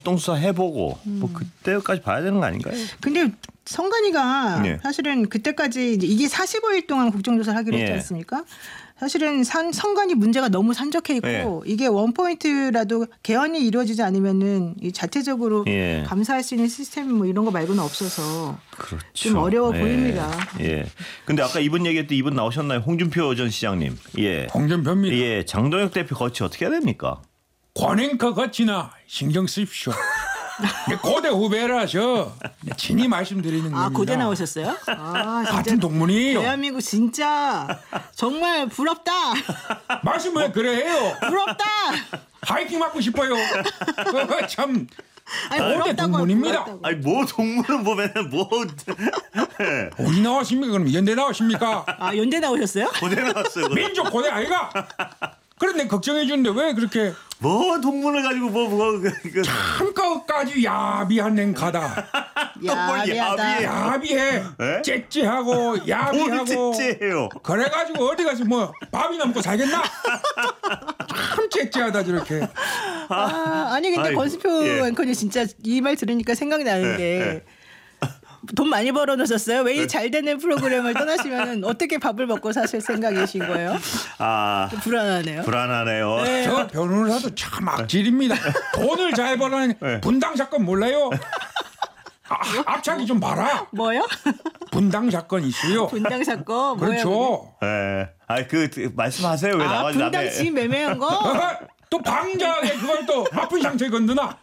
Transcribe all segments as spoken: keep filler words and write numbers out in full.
똥수사 해보고 음. 뭐 그때까지 봐야 되는 거 아닌가요? 근데 성관이가 예. 사실은 그때까지 이제 이게 사십오 일 동안 국정조사를 하기로 했지 예. 않습니까? 사실은 산, 성관이 문제가 너무 산적해 있고 예. 이게 원포인트라도 개헌이 이루어지지 않으면은 이 자체적으로 예. 감사할 수 있는 시스템 뭐 이런 거 말고는 없어서 그렇죠. 좀 어려워 예. 보입니다. 예. 근데 아까 이분 얘기했던 이분 나오셨나요? 홍준표 전 시장님. 예. 홍준표입니다. 예. 장동혁 대표 거치 어떻게 해야 됩니까? 관행과 거치나 신경 쓰십시오. 고대 후배라서 친히 말씀드리는 겁니다. 아 고대 나오셨어요? 아, 같은 동문이에요. 대한민국 진짜 정말 부럽다. 말씀을 그래 해요. 부럽다. 하이킹 맞고 싶어요. 참 아니, 고대 부럽다고, 동문입니다. 부럽다고. 아니 뭐 동물은 보면은 뭐 어디 나왔습니까? 그럼 연대 나왔습니까? 아 연대 나오셨어요? 고대 나왔어요. 그럼. 민족 고대 아이가? 그런데 걱정해 주는데 왜 그렇게 뭐 동물을 가지고 뭐 뭐 그 참까지 야비한 냉가다. 야비하다. 야비해. 네? 째째하고 뭘 야비하고. 째째해요? 그래가지고 어디 가서 뭐 밥이나 먹고 살겠나? 참 째째하다 저렇게. 아, 아니 근데 아이, 권수표 예. 앵커님 진짜 이 말 들으니까 생각이 나는 게 돈 많이 벌어놓으셨어요? 왜 이 잘 되는 프로그램을 떠나시면 어떻게 밥을 먹고 사실 생각이신 거예요? 아 불안하네요. 불안하네요. 네. 저 변호사도 참 악질입니다. 돈을 잘 버는 네. 분당 사건 몰라요? 아, 앞차기 좀 봐라. 뭐요? 분당 사건 있어요. 분당 사건 뭐예요? 그렇죠. 예. 아이 그, 그 말씀하세요. 왜 아 나가지고 분당 남의- 집 매매한 거? 아하, 또 방장에 그걸 또 아픈 상처에 건드나.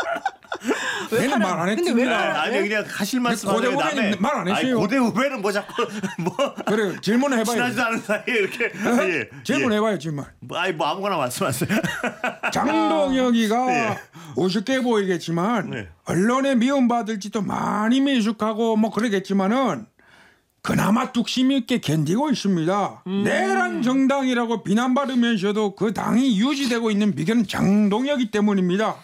내는 말 안 근데 왜 했습니다. 말을 안 아니 그냥 하실 말씀 고대 하세요. 후배는 남의- 말안 아니, 했어요. 고대 후배는 뭐 자꾸 뭐 그래 질문을 해봐요. 친하지도 않은 사이에 이렇게 예. 질문해봐요 질문. 뭐, 아니 뭐 아무거나 말씀하세요. 장동혁이가 예. 우습게 보이겠지만 네. 언론에 미움받을지도 많이 미숙하고 뭐 그러겠지만은 그나마 뚝심 있게 견디고 있습니다. 음. 내란 정당이라고 비난받으면서도 그 당이 유지되고 있는 비결은 장동혁이 때문입니다.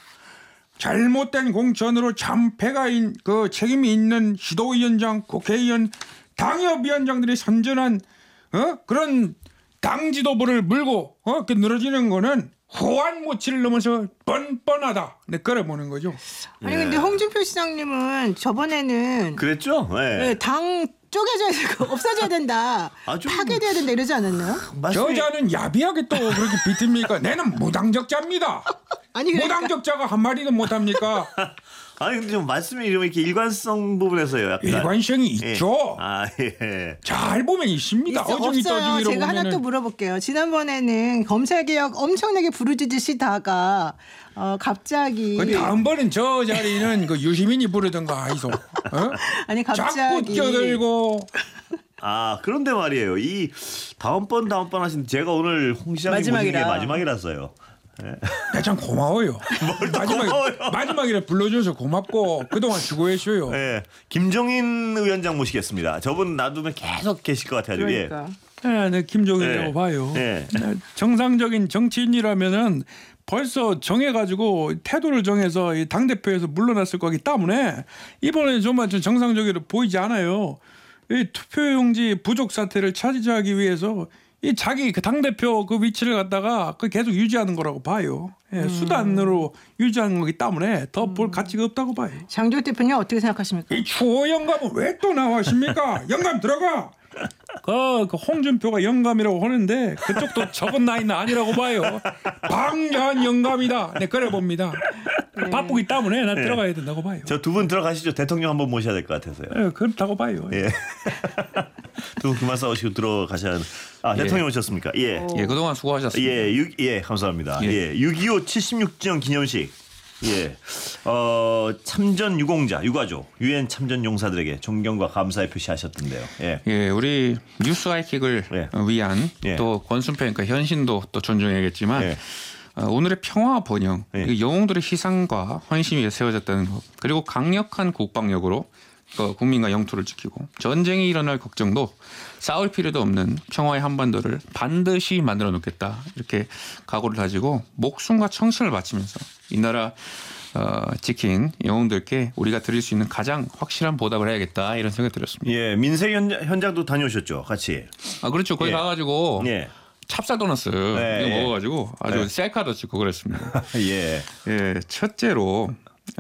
잘못된 공천으로 참패가 인, 그 책임이 있는 시도위원장, 국회의원, 당협위원장들이 선전한 어? 그런 당 지도부를 물고 어? 그 늘어지는 거는 후한 무치를 넘어서 뻔뻔하다. 네, 그래 보는 거죠. 아니 근데 홍준표 시장님은 저번에는 그랬죠? 예. 네, 당 쪼개져야 되고 없어져야 된다. 아, 좀- 파괴돼야 된다 이러지 않았나요? 말씀이- 저자는 야비하게 또 그렇게 비틉니까? 내는 무당적자입니다. 아니 그러니까 무당적자가 한 마디도 못합니까? 아니 근데 좀 말씀이 좀 이렇게 일관성 부분에서요. 약간. 일관성이 예. 있죠. 아 예. 잘 보면 있습니다. 있어, 어중이 없어요. 떠중이로 제가 하나 또 보면은 물어볼게요. 지난번에는 검찰개혁 엄청나게 부르짖으시다가 어, 갑자기 그 다음번엔 저 자리는 그 유시민이 부르던가 하이소. 어? 아니 자꾸 갑자기 껴들고 아 그런데 말이에요. 이 다음번 다음번 하신 제가 오늘 홍 시장님 모신 게 마지막이라. 마지막이라서요. 네, 참 고마워요. 마지막에 고마워요? 마지막에 불러줘서 고맙고 그동안 수고했어요. 예. 김종인 위원장 모시겠습니다. 저분 놔두면 계속 계실 것 같아요. 예. 그러니까 네, 네, 김종인이라고 네. 봐요. 네. 네, 정상적인 정치인이라면은 벌써 정해가지고 태도를 정해서 당 대표에서 물러났을 거기 때문에 이번에 정말 좀 정상적으로 보이지 않아요. 이 투표용지 부족 사태를 차지하기 위해서 이 자기 그 당 대표 그 위치를 갖다가 그 계속 유지하는 거라고 봐요. 예, 음. 수단으로 유지하는 거기 때문에 더 볼 가치가 없다고 봐요. 장조 대표님 어떻게 생각하십니까? 이 추호 영감은 왜 또 나왔습니까? 영감 들어가. 그, 그 홍준표가 영감이라고 하는데 그쪽도 적은 나이는 아니라고 봐요. 방대한 영감이다. 네 그래 봅니다. 네. 바쁘기 때문에 난 들어가야 된다고 봐요. 저 두 분 들어가시죠. 대통령 한번 모셔야 될 것 같아서요. 예, 그렇다고 봐요. 예. 두 분 그만 싸우시고 들어가셔야. 아 예. 대통령 오셨습니까? 예. 예, 그동안 수고하셨습니다. 예, 육, 예, 감사합니다. 예. 예. 육이오 칠십육 주년 기념식. 예. 어, 참전 유공자, 유가족, 유엔 참전 용사들에게 존경과 감사의 표시하셨던데요. 예. 예, 우리 뉴스 하이킥을 예. 위한 예. 또 권순표 앵커 현신도 또 존중해야겠지만 예. 어, 오늘의 평화 번영, 예. 그 영웅들의 희생과 헌신이 세워졌다는 것, 그리고 강력한 국방력으로 그 국민과 영토를 지키고 전쟁이 일어날 걱정도 싸울 필요도 없는 평화의 한반도를 반드시 만들어 놓겠다 이렇게 각오를 다지고 목숨과 청춘을 바치면서 이 나라 어, 지킨 영웅들께 우리가 드릴 수 있는 가장 확실한 보답을 해야겠다 이런 생각이 들었습니다. 예, 민생 현장, 현장도 다녀오셨죠, 같이. 아 그렇죠. 거기 예. 가가지고 예. 찹쌀 도너스 네, 이거 예. 먹어가지고 아주 네. 셀카도 찍고 그랬습니다. 예. 예, 첫째로